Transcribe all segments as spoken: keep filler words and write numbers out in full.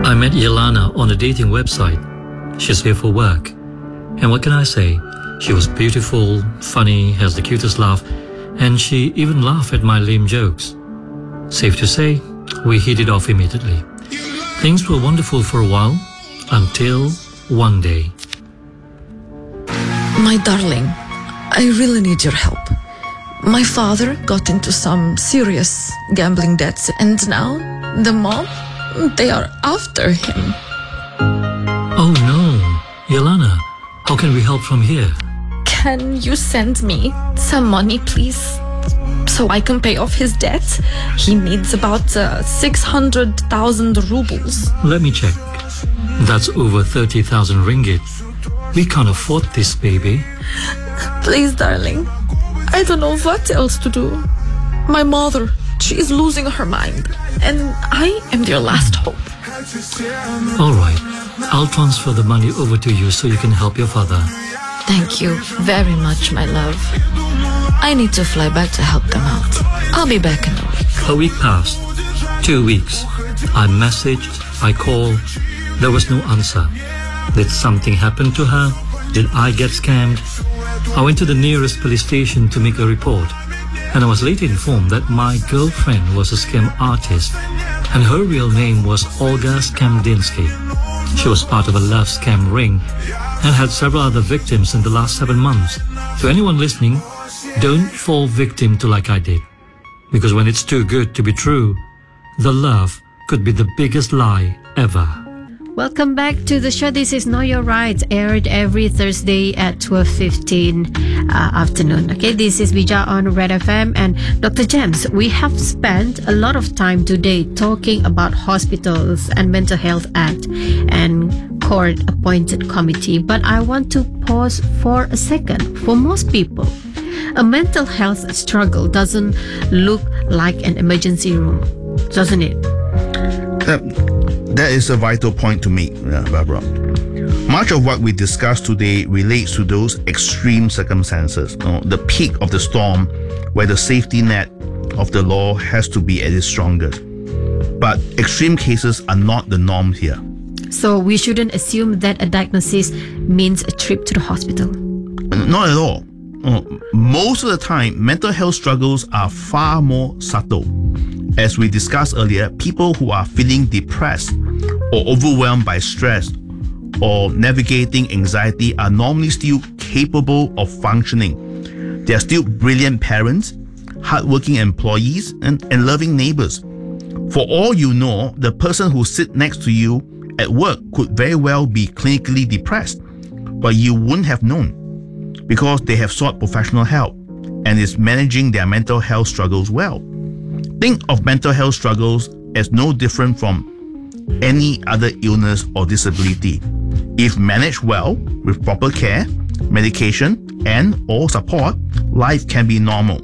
I met Yelana on a dating website. She's here for work. And what can I say? She was beautiful, funny, has the cutest laugh, and she even laughed at my lame jokes. Safe to say, we hit it off immediately. Things were wonderful for a while, until one day. My darling, I really need your help. My father got into some serious gambling debts, and now the mob, they are after him. Oh no, Yelana, how can we help from here? Can you send me some money, please, so I can pay off his debt? He needs about uh, six hundred thousand rubles. Let me check. That's over thirty thousand ringgit. We can't afford this, baby. Please, darling. I don't know what else to do. My mother, she is losing her mind, and I am their last hope. All right, I'll transfer the money over to you so you can help your father. Thank you very much, my love. I need to fly back to help them out. I'll be back in a week. A week passed. Two weeks. I messaged, I called. There was no answer. Did something happen to her? Did I get scammed? I went to the nearest police station to make a report, and I was later informed that my girlfriend was a scam artist, and her real name was Olga Skamdinsky. She was part of a love scam ring and had several other victims in the last seven months. To anyone listening, don't fall victim to like I did, because when it's too good to be true, the love could be the biggest lie ever. Welcome back to the show. This is Know Your Rights, aired every Thursday at twelve fifteen uh, afternoon. Okay, this is Bija on Red F M and Doctor James. We have spent a lot of time today talking about hospitals and Mental Health Act and court-appointed committee, but I want to pause for a second. For most people, a mental health struggle doesn't look like an emergency room, doesn't it? Uh, That is a vital point to me, uh, Barbara. Much of what we discussed today relates to those extreme circumstances, you know, the peak of the storm where the safety net of the law has to be at its strongest. But extreme cases are not the norm here. So we shouldn't assume that a diagnosis means a trip to the hospital. Not at all. Uh, most of the time, mental health struggles are far more subtle. As we discussed earlier, people who are feeling depressed or overwhelmed by stress or navigating anxiety are normally still capable of functioning. They are still brilliant parents, hardworking employees, and, and loving neighbors. For all you know, the person who sits next to you at work could very well be clinically depressed, but you wouldn't have known because they have sought professional help and is managing their mental health struggles well. Think of mental health struggles as no different from any other illness or disability. If managed well with proper care, medication, and or support, life can be normal.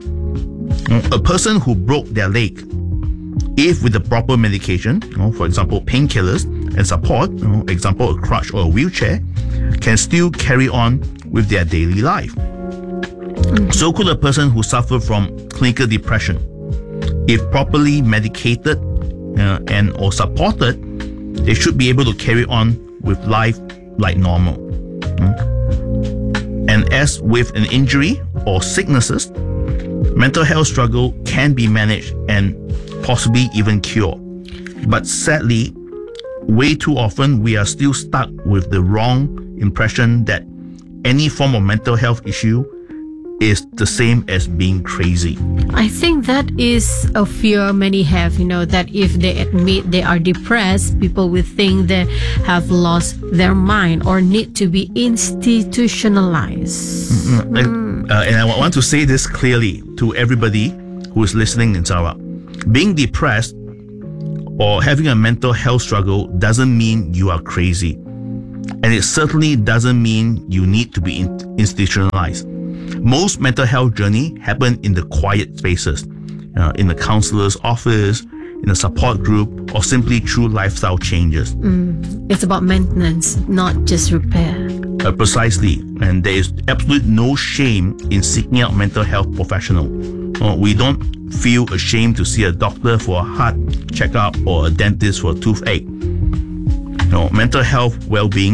A person who broke their leg, if with the proper medication, you know, for example painkillers and support, you know, example a crutch or a wheelchair, can still carry on with their daily life. Mm-hmm. So could a person who suffered from clinical depression. If properly medicated uh, and or supported, they should be able to carry on with life like normal. Mm. And as with an injury or sicknesses, mental health struggle can be managed and possibly even cured. But sadly, way too often we are still stuck with the wrong impression that any form of mental health issue is the same as being crazy. I think that is a fear many have, you know, that if they admit they are depressed, people will think they have lost their mind or need to be institutionalized. Mm-hmm. Mm. Uh, and I want to say this clearly to everybody who is listening in Sarawak. Being depressed or having a mental health struggle doesn't mean you are crazy. And it certainly doesn't mean you need to be in- institutionalized. Most mental health journey happen in the quiet spaces, uh, in the counselor's office, in a support group, or simply through lifestyle changes. Mm, it's about maintenance, not just repair. Uh, precisely, and there is absolutely no shame in seeking out mental health professional. Uh, we don't feel ashamed to see a doctor for a heart checkup or a dentist for a toothache. know, mental health well-being